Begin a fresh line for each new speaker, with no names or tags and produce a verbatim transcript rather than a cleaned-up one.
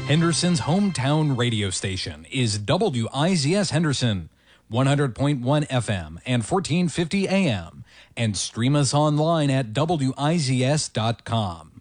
Henderson's hometown radio station is W I Z S Henderson, one hundred point one F M and fourteen fifty A M, and stream us online at W I Z S dot com.